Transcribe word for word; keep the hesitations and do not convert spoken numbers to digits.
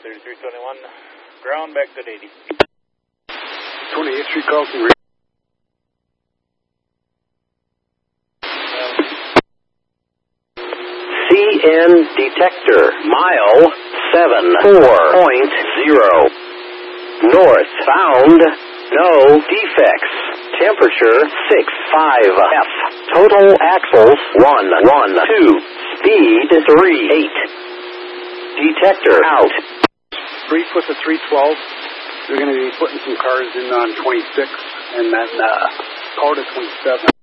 thirty-three twenty-one, ground back to eighty. twenty-eighth Street, Carlton. C N detector, mile seven four point zero. North bound, no defects. Temperature six five F. Total axles one one two. Speed three eight. Detector out. Brief with the three twelve. They're going to be putting some cars in on twenty-six and then uh, power to twenty-seven.